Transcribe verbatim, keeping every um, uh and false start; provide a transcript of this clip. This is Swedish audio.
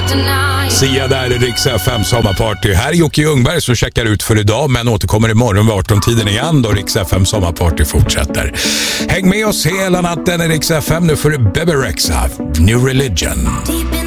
Sia där i Rix F M sommarparty. Här är Jocke Ljungberg som checkar ut för idag, men återkommer imorgon vid arton-tiden igen då Rix F M sommarparty fortsätter. Häng med oss hela natten i Rix F M. Nu för Bebe Rexha, New Religion.